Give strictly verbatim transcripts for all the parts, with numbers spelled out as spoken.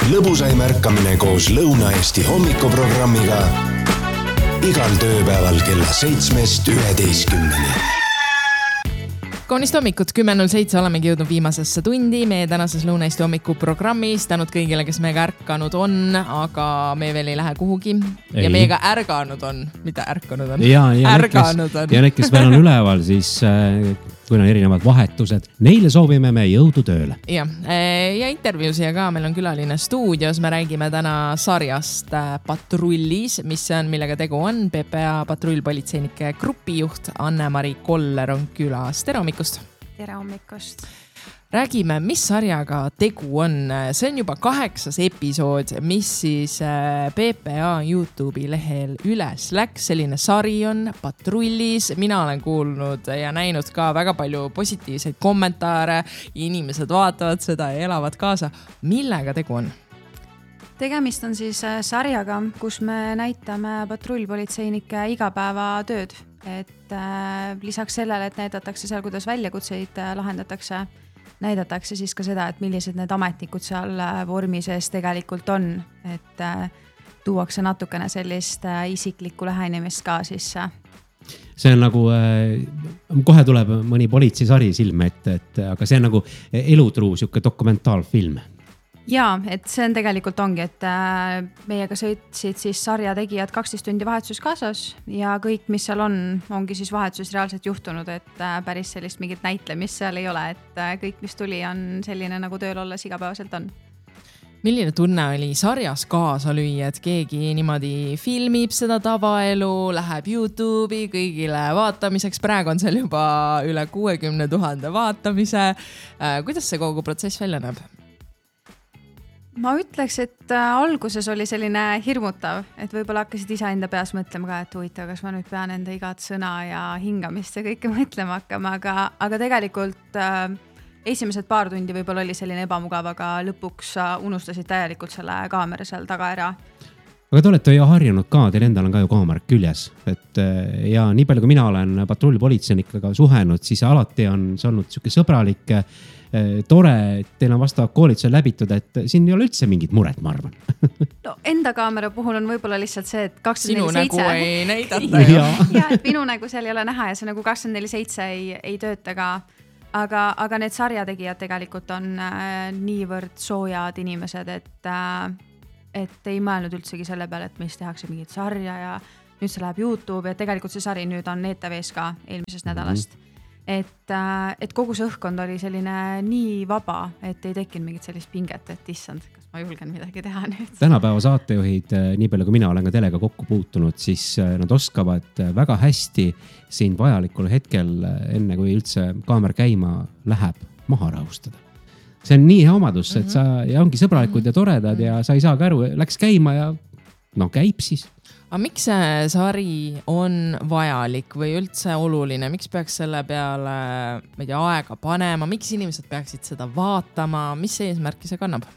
lõbusaim ärkamine koos Lõuna-Eesti hommikuprogrammiga igal tööpäeval kella seitsmest üheteistkümneni. Kaunist hommikut, kümme null seitse olemegi jõudnud viimasesse tundi meie tänases Lõuna-Eesti hommikuprogrammis. Tänud kõigile, kes meiega ärkanud on, aga me veel ei lähe kuhugi. Ei. Ja meiega ärganud on, mida ärkanud on? Ja, ja ärganud need, on. Ja need, kes veel on üleval, siis kui on erinevad vahetused, neile soovime me jõudu tööle. Ja, ja intervjuusia ka, meil on külaline stuudios. Me räägime täna sarjast Patrullis, mis see on, millega tegu on. P P A patrullpolitseinike grupijuht Anne-Mari Koller on külas. Tere hommikust! Tere hommikust! Räägime, mis sarjaga tegu on. See on juba kaheksas episood, mis siis P P A YouTube'i lehel üles läks. Selline sari on Patrullis. Mina olen kuulnud ja näinud ka väga palju positiivseid kommentaare. Inimesed vaatavad seda ja elavad kaasa. Millega tegu on? Tegemist on siis sarjaga, kus me näitame patrullpolitseinike igapäevatööd. Et äh, lisaks sellele, et näidatakse seal, kuidas väljakutseid äh, lahendatakse, näidatakse siis ka seda, et millised need ametnikud seal vormi sees tegelikult on. Et äh, tuuakse natukene sellist äh, isiklikku lähenemist ka sisse. See on nagu, äh, kohe tuleb mõni politseisari silme ette, et, aga see on nagu elutruu siuke dokumentaalfilm. Jaa, et see on tegelikult ongi, et äh, meiega sõitsid siis sarja tegijad kaksteist tundi vahetuses kaasas ja kõik, mis seal on, ongi siis vahetuses reaalselt juhtunud, et äh, päris sellist mingit näitlemist seal ei ole, et äh, kõik, mis tuli, on selline nagu tööl olles igapäevaselt on. Milline tunne oli sarjas kaasa lüüa, et keegi niimoodi filmib seda tavaelu, läheb YouTube'i kõigile vaatamiseks, praegu on seal juba üle kuuekümne tuhande vaatamise. Äh, kuidas see kogu protsess välja näeb? Ma ütleks, et alguses oli selline hirmutav, et võib-olla hakkasid ise enda peas mõtlema ka, et huvitav, kas ma nüüd pean enda igat sõna ja hingamist ja kõike mõtlema hakkama, aga, aga tegelikult äh, esimesed paar tundi võib-olla oli selline ebamugav, aga lõpuks unustasid täielikult selle kaamera seal taga ära. Aga te olete ju harjunud ka, teil endal on ka ju kaamerad küljes, et ja nii palju kui mina olen patrullpolitseinikega suhenud, siis alati on see olnud siuke sõbralik, tore, et teil on vastav koolitusel läbitud, et siin ei ole üldse mingit muret, ma arvan. No, enda kaamera puhul on võib-olla lihtsalt see, et sinu nägu ei näidata. ja, ja, et minu nägu seal ei ole näha ja see nagu kakskümmend neli seitse ei, ei tööta ka. Aga, aga need sarjategijad tegelikult on äh, niivõrd soojad inimesed, et, äh, et ei mõelnud üldsegi selle peale, et meist tehakse mingit sarja ja nüüd see läheb YouTube ja tegelikult see sari nüüd on E T V-s ka eelmisest nädalast. Mm-hmm. Et, et kogu see õhkkond oli selline nii vaba, et ei tekkinud mingit sellist pinget, et issand, kas ma julgen midagi teha nüüd. Tänapäeva saatejuhid, nii palju kui mina olen ka telega kokku puutunud, siis nad oskavad väga hästi siin vajalikul hetkel, enne kui üldse kaamer käima läheb, maha rahustada. See on nii hea omadus, et sa ja ongi sõbralikud ja toredad ja sa ei saa ka aru, läks käima ja no käib siis. Aga miks see sari on vajalik või üldse oluline? Miks peaks selle peale ma ei tea, aega panema? Miks inimesed peaksid seda vaatama? Mis see eesmärki see kannab?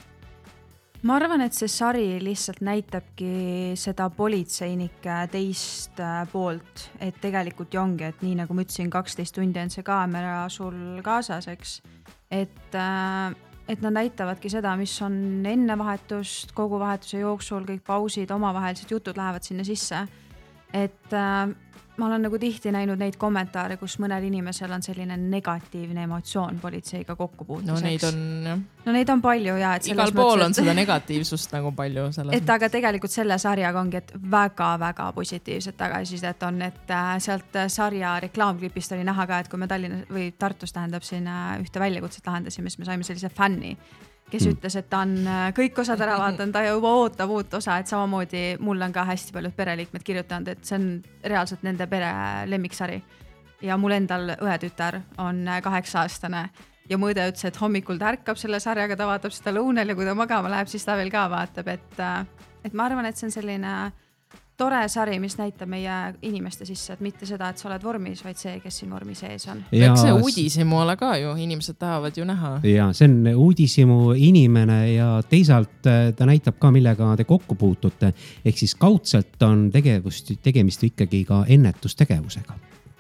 Ma arvan, et see sari lihtsalt näitabki seda politseinike teist poolt, et tegelikult ju ongi, et nii nagu ma ütlesin, kaksteist tundi on see kaamera sul kaasas, eks, et et nad näitavadki seda, mis on enne vahetust, kogu vahetuse jooksul, kõik pausid, omavahelised jutud lähevad sinna sisse. Et äh, ma olen nagu tihti näinud neid kommentaare, kus mõnel inimesel on selline negatiivne emotsioon politseiga kokku puutuseks. No neid on, jah. No neid on palju, jah. Et igal pool on seda negatiivsust nagu palju. Et mõttes. Aga tegelikult selle sarjaga ongi, et väga-väga positiivset tagasisidet on, et äh, sealt sarja reklaamklipist oli näha ka, et kui me Tallinna või Tartus tähendab siin ühte väljakutset lahendasime, siis me saime sellise fänni, kes mm. ütles, et ta on kõik osad ära vaatan, ta juba ootab uut osa, et samamoodi mul on ka hästi paljud pereliikmed kirjutanud, et see on reaalselt nende pere lemmiksari. Ja mul endal õetütar on kaheksa aastane ja mu õde ütles, et hommikul ta ärkab selle sarjaga, ta vaatab seda lõunal ja kui ta magama läheb, siis ta veel ka vaatab, et, et ma arvan, et see on selline tore sari, mis näitab meie inimeste sisse, et mitte seda, et sa oled vormis, vaid see, kes siin vormi sees on. Ja eks see uudisimu ole ka ju, inimesed tahavad ju näha. Ja see on uudisimu inimene ja teisalt ta näitab ka, millega te kokku puutute. Ehk siis kaudselt on tegevust, tegemist ikkagi ka ennetustegevusega.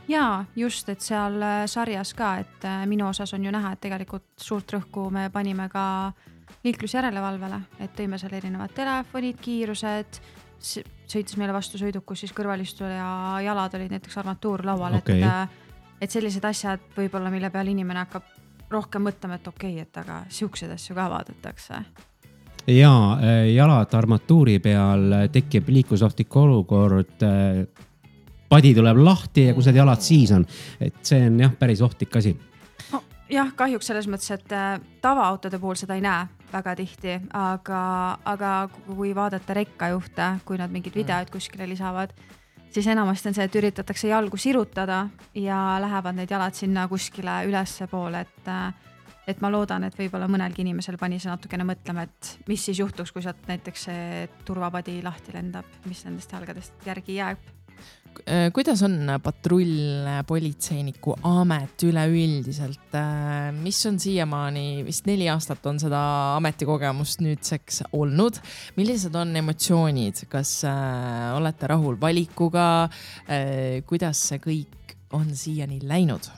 Jaa, just, et seal sarjas ka, et minu osas on ju näha, et tegelikult suurt rõhku me panime ka liiklusjärelevalvele, et tõime seal erinevad telefonid, kiirused, sõitis meile vastu sõidukus, siis kõrvalistul ja jalad olid näiteks armatuur laual, okay. et, et sellised asjad võib-olla, mille peal inimene hakkab rohkem mõtlema, et okei, okay, et aga siuksed asju ka vaadatakse. Ja jalad armatuuri peal tekib liiklusohtlik olukord, padi tuleb lahti ja kus need jalad siis on, et see on jah, päris ohtlik asi. No, jah, kahjuks selles mõttes, et tavaautode puhul seda ei näe väga tihti, aga, aga kui vaadata rekkajuhte, kui nad mingid videoid kuskile lisavad, siis enamasti on see, et üritatakse jalgu sirutada ja lähevad need jalad sinna kuskile ülesse poole, et, et ma loodan, et võib-olla mõnelgi inimesel pani see natukene mõtlema, et mis siis juhtuks, kui sealt näiteks see turvapadi lahti lendab, mis nendest jalgadest järgi jääb. Kuidas on patrullpolitseiniku amet üleüldiselt? Mis on siiamaani, vist neli aastat on seda ametikogemust nüüdseks olnud. Millised on emotsioonid? Kas äh, olete rahul valikuga? Äh, kuidas see kõik on siiani läinud?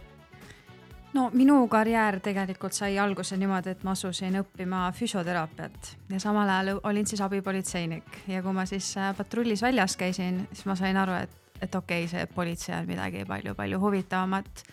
No minu karjäär tegelikult sai alguse niimoodi, et ma asusin õppima füsioteraapiat ja samal ajal olin siis abipolitseinik ja kui ma siis patrullis väljas käisin, siis ma sain aru, et, et okei, okay, see politsei on midagi palju-palju huvitavamat.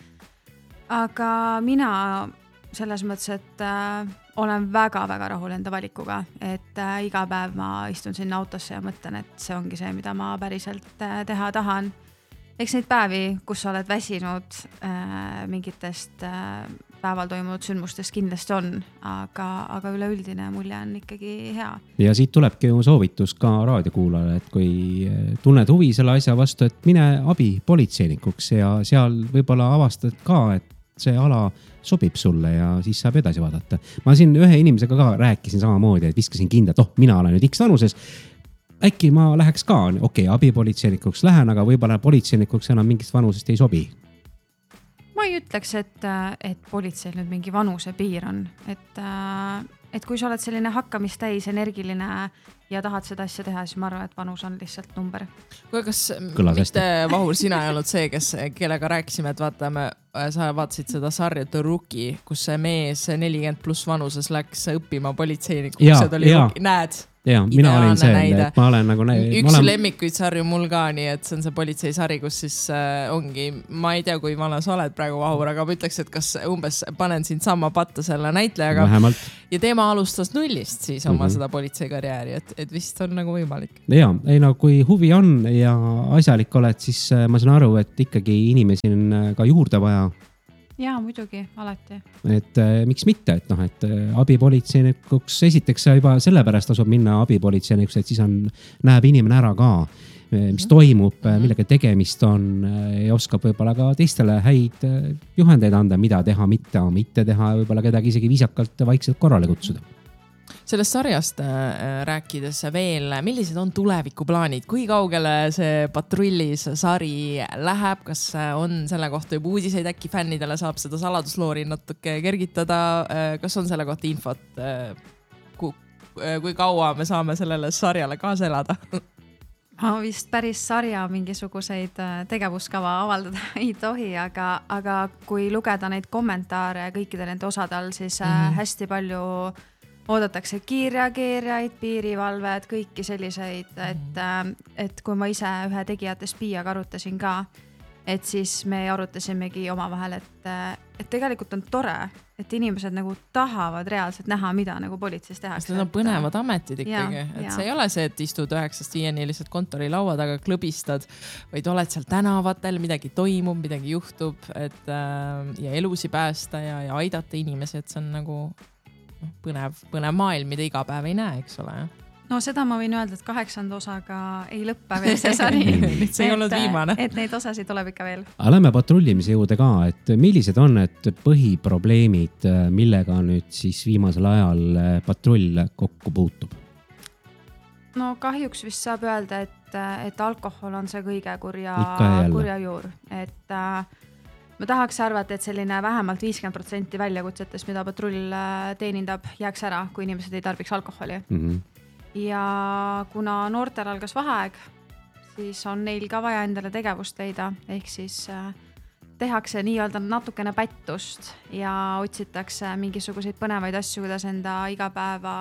Aga mina selles mõttes, et äh, olen väga-väga rahul enda valikuga, et äh, iga päev ma istun sinna autosse ja mõtlen, et see ongi see, mida ma päriselt äh, teha tahan. Eks neid päevi, kus sa oled väsinud äh, mingitest äh, päeval toimunud sündmustest kindlasti on, aga, aga üleüldine mulje on ikkagi hea. Ja siit tulebki ju soovitus ka raadiokuulajale, et kui tunned huvi selle asja vastu, et mine abipolitseinikuks ja seal võib-olla avastad ka, et see ala sobib sulle ja siis saab edasi vaadata. Ma siin ühe inimesega ka rääkisin samamoodi, et viskasin kinda, et oh, mina olen nüüd X vanuses. Äkki ma läheks ka, okei, okay, abipolitseinikuks lähen, aga võib-olla politseinikuks enam mingist vanusest ei sobi. Ma ei ütleks, et, et politseil nüüd mingi vanuse piir on. Et, et kui sa oled selline hakkamistäis, energiline ja tahad seda asja teha, siis ma arvan, et vanus on lihtsalt number. Kui kas mitte Vahur, sina ei olnud see, kes, kellega rääkisime, et vaatame, sa vaatasid seda sarja The Rookie, kus see mees nelikümmend pluss vanuses läks õppima politseinikuks ja, ja oli rookie. Näed? Ja, mina olen see, et ma olen nagu... Üks olen... lemmikuid sarju mul ka, nii et see on see politseisari, kus siis äh, ongi, ma ei tea, kui vana sa oled praegu Vahur, aga ma ütleks, et kas umbes panen sind sama patta selle näitlejaga. Vähemalt. Ja tema alustas nullist siis oma mm-hmm. seda politseikarjääri, et, et vist on nagu võimalik. Ja, ei no kui huvi on ja asjalik oled, siis ma saan aru, et ikkagi inimesi on ka juurde vaja. Jaa, muidugi, alati. Et äh, miks mitte, et noh, et äh, abipolitseinikuks esiteks juba sellepärast tasub minna abipolitseinikuks, et siis on, näeb inimene ära ka, mis toimub, millega tegemist on ja oskab võib-olla ka teistele häid juhendeid anda, mida teha, mitte, mitte teha, võib-olla kedagi isegi viisakalt vaikselt korrale kutsuda. Sellest sarjast äh, rääkides veel, millised on tulevikuplaanid, kui kaugele see patrullis sari läheb, kas on selle kohta juba uudiseid, äkki fännidele saab seda saladusloori natuke kergitada, äh, kas on selle kohta infot, äh, kui, äh, kui kaua me saame sellele sarjale kaasa elada? Ma vist päris sarja mingisuguseid tegevuskava avaldada ei tohi, aga, aga kui lugeda neid kommentaare kõikide nende osadel, siis mm-hmm. hästi palju oodatakse kiirreageerijaid, piirivalved, kõiki selliseid, et, et kui ma ise ühe tegijate spiiaga arutasin ka, et siis me arutasimegi omavahel, et, et tegelikult on tore, et inimesed nagu tahavad reaalselt näha, mida nagu politseis tehakse. Need on põnevad ametid ikkagi, ja, et ja. See ei ole see, et istud üheksast viieni lihtsalt kontori laua taga, klõbistad, vaid oled seal tänavatel, midagi toimub, midagi juhtub, et, ja elusi päästa ja, ja aidata inimesi, et see on nagu põnev, põnev maailm, mida iga päev ei näe, eks ole. No seda ma võin öelda, et kaheksanda osaga ei lõppa veel see sari. see ei olnud viimane. Et neid osasid tuleb ikka veel. Lähme patrullimise juurde ka, et millised on need põhiprobleemid, millega nüüd siis viimasel ajal patrull kokku puutub? No kahjuks vist saab öelda, et, et alkohol on see kõige kurja, kurja juur. Et ma tahaks arvata, et selline vähemalt viiskümmend protsenti väljakutsetest, mida patrull teenindab, jääks ära, kui inimesed ei tarbiks alkoholi. Mm-hmm. Ja kuna noortel algas vaheaeg, siis on neil ka vaja endale tegevust leida, ehk siis tehakse nii-öelda natukene pättust ja otsitakse mingisuguseid põnevaid asju, kuidas enda igapäeva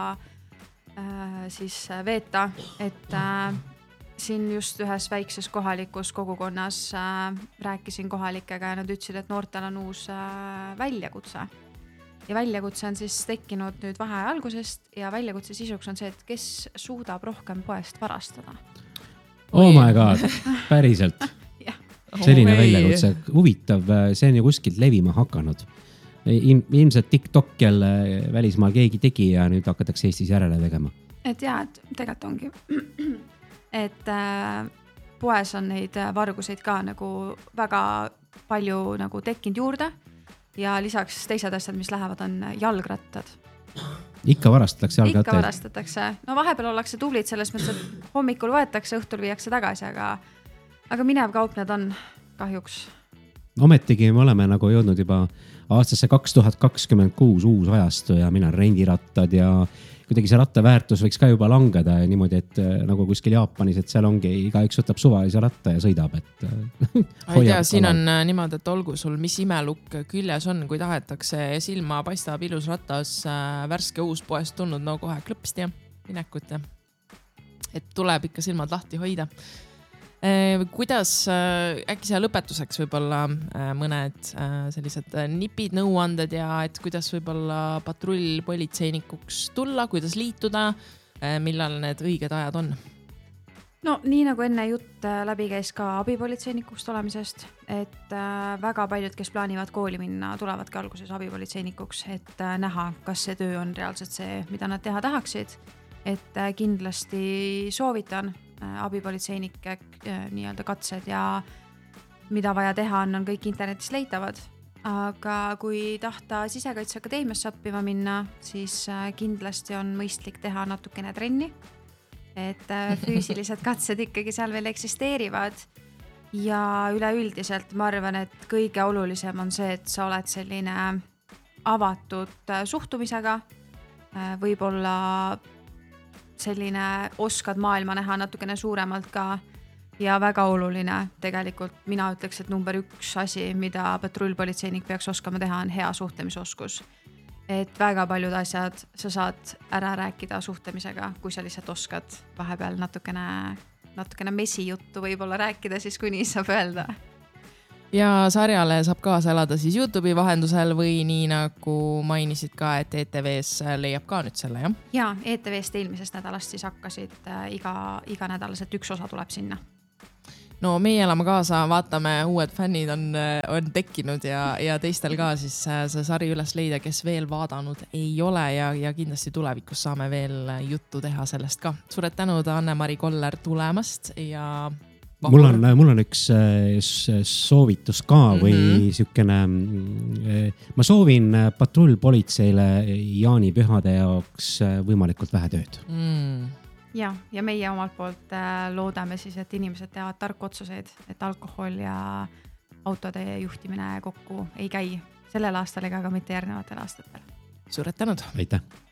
siis veeta, et siin just ühes väikses kohalikus kogukonnas rääkisin kohalikega ja nad ütlesid, et noortel on uus väljakutse. Ja väljakutse on siis tekkinud nüüd vaheaja algusest ja väljakutse sisuks on see, et kes suudab rohkem poest varastada. Oh my god, päriselt. Selline väljakutse, huvitav, see on ju kuskilt levima hakanud. Ilmselt TikTok jälle välismaal keegi tegi ja nüüd hakatakse Eestis järele tegema. Et jaa, et tegelikult ongi, et poes on neid varguseid ka nagu väga palju nagu tekkinud juurde. Ja lisaks teised asjad, mis lähevad, on jalgrattad. Ikka varastatakse jalgrattaid? Ikka varastatakse. No vahepeal ollakse tublid selles mõttes, et hommikul võetakse, õhtul viiakse tagasi, aga, aga minev kaup need on kahjuks. Ometigi me oleme nagu jõudnud juba aastasse kaks tuhat kakskümmend kuus uus ajastu ja mina rattad ja kuidagi see ratta väärtus võiks ka juba langeda ja niimoodi, et nagu kuskil Jaapanis, et seal ongi igaüks võtab suvalise ratta ja sõidab. Et ei tea, siin on niimoodi, et olgu sul mis imelukk küljes on, kui tahetakse silma paistab ilus ratas värske uus poest tulnud, no kohe klõpsti ja minekut ja et tuleb ikka silmad lahti hoida. Kuidas äkki see lõpetuseks võib-olla mõned sellised nipid, nõuanded ja et kuidas võib-olla patrullpolitseinikuks tulla, kuidas liituda, millal need õiged ajad on? No nii nagu enne jutt läbi käis ka abipolitseinikuks tulemisest, et väga paljud, kes plaanivad kooli minna, tulevadki alguses abipolitseinikuks, et näha, kas see töö on reaalselt see, mida nad teha tahaksid. Et kindlasti soovitan abipolitseinike nii-öelda katsed ja mida vaja teha on, on kõik internetis leitavad. Aga kui tahta Sisekaitseakadeemiasse õppima minna, siis kindlasti on mõistlik teha natukene trenni. Et füüsilised katsed ikkagi seal veel eksisteerivad. Ja üleüldiselt ma arvan, et kõige olulisem on see, et sa oled selline avatud suhtumisega. Võib-olla selline oskad maailma näha natukene suuremalt ka ja väga oluline tegelikult mina ütleks, et number üks asi, mida patrullpolitseinik peaks oskama teha, on hea suhtlemisoskus. Et väga paljud asjad sa saad ära rääkida suhtlemisega, kui sa lihtsalt oskad vahepeal natukene, natukene mesi juttu võib-olla rääkida, siis kui nii saab öelda. Ja sarjale saab kaasa elada siis YouTube'i vahendusel või nii nagu mainisid ka, et E T V-s leiab ka nüüd selle, jah? Ja, E T V-st eelmisest nädalast siis hakkasid iga, iga nädalaselt üks osa tuleb sinna. No meie elame kaasa, vaatame, uued fännid on, on tekkinud ja, ja teistel ka siis see sari üles leida, kes veel vaadanud ei ole ja, ja kindlasti tulevikus saame veel juttu teha sellest ka. Suured tänud Anne-Mari Koller tulemast ja Mul on, mul on üks soovitus ka või mm-hmm. sükene, ma soovin patrullpolitseile jaanipühade jaoks võimalikult vähe tööd. Mm. Ja, ja meie omalt poolt loodame siis, et inimesed teavad tarku otsuseid, et alkohol ja autode juhtimine kokku ei käi sellel aastal ega ka mitte järgnevatel aastatel. Suured tänud! Aitäh!